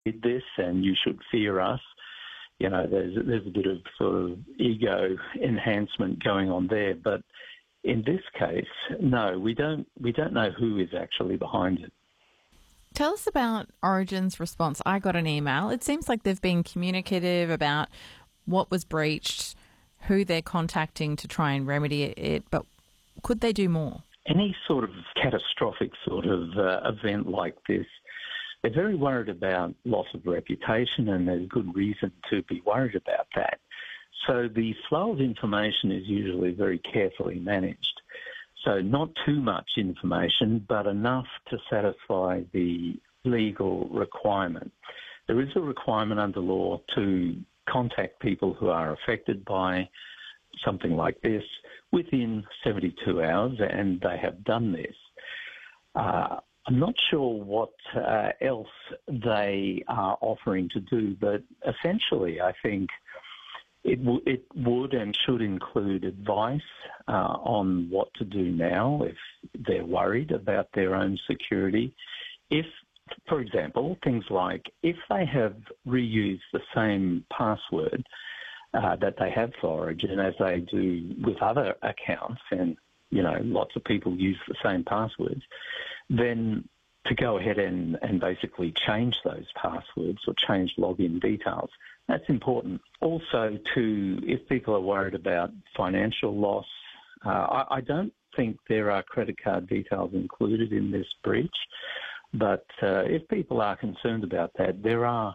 did this and you should fear us. You know, there's a bit of sort of ego enhancement going on there. But in this case, no, we don't know who is actually behind it. Tell us about Origin's response. I got an email. It seems like they've been communicative about what was breached, who they're contacting to try and remedy it, but could they do more? Any sort of catastrophic sort of event like this, they're very worried about loss of reputation, and there's good reason to be worried about that. So the flow of information is usually very carefully managed. So not too much information, but enough to satisfy the legal requirement. There is a requirement under law to contact people who are affected by something like this within 72 hours, and they have done this. I'm not sure what else they are offering to do, but essentially I think it would and should include advice on what to do now if they're worried about their own security. If, for example, things like if they have reused the same password that they have for Origin as they do with other accounts, and you know, lots of people use the same passwords, then to go ahead and basically change those passwords or change login details, that's important. Also, if people are worried about financial loss, I don't think there are credit card details included in this breach, but if people are concerned about that, there are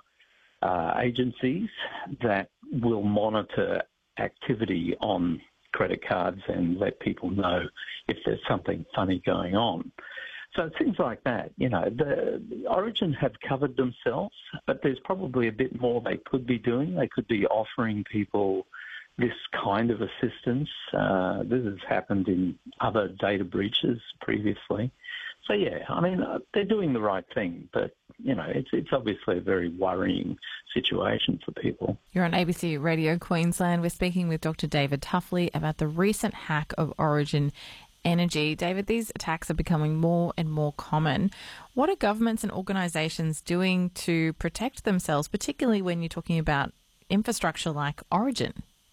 agencies that will monitor activity on credit cards and let people know if there's something funny going on. So things like that, you know, the Origin have covered themselves, but there's probably a bit more they could be doing. They could be offering people this kind of assistance. This has happened in other data breaches previously. So, yeah, I mean, they're doing the right thing, but, you know, it's obviously a very worrying situation for people. You're on ABC Radio Queensland. We're speaking with Dr. David Tuffley about the recent hack of Origin Energy. David, these attacks are becoming more and more common. What are governments and organisations doing to protect themselves, particularly when you're talking about infrastructure like Origin?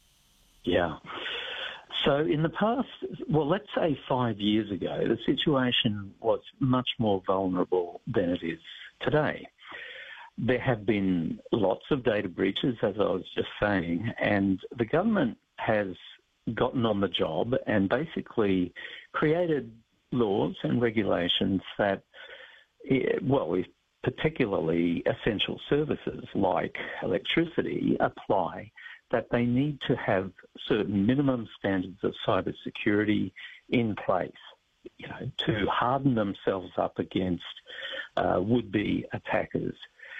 Yeah. So in the past, well, let's say 5 years ago, the situation was much more vulnerable than it is today. There have been lots of data breaches, as I was just saying, and the government has gotten on the job and basically created laws and regulations that, well, particularly essential services like electricity apply, that they need to have certain minimum standards of cybersecurity in place, you know, to harden themselves up against would-be attackers.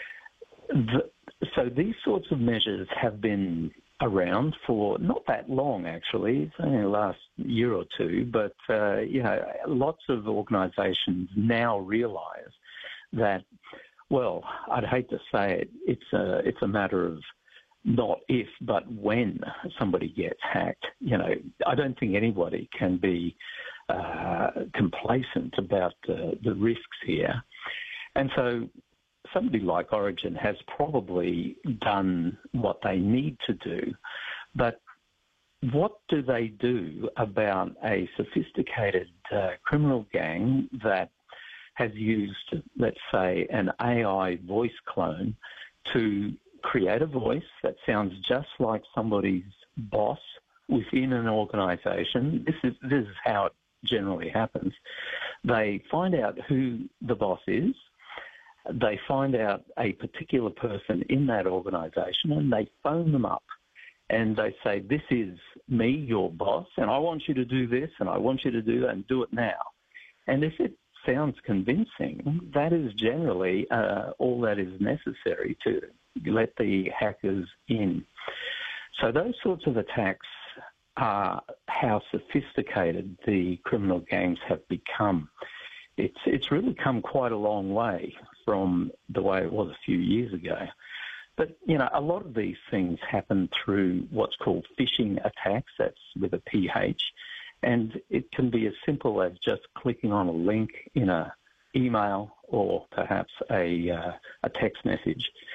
So these sorts of measures have been around for not that long, actually. It's only the last year or two, but, you know, lots of organisations now realise that, well, I'd hate to say it, it's a matter of not if, but when somebody gets hacked. You know, I don't think anybody can be complacent about the risks here. And so somebody like Origin has probably done what they need to do, but what do they do about a sophisticated criminal gang that has used, let's say, an AI voice clone to create a voice that sounds just like somebody's boss within an organisation? This is how it generally happens. They find out who the boss is. They find out a particular person in that organisation and they phone them up and they say, this is me, your boss, and I want you to do this and I want you to do that and do it now. And if it sounds convincing, that is generally all that is necessary to let the hackers in. So those sorts of attacks are how sophisticated the criminal gangs have become. It's really come quite a long way from the way it was a few years ago. But, you know, a lot of these things happen through what's called phishing attacks, that's with a PH, and it can be as simple as just clicking on a link in an email or perhaps a text message.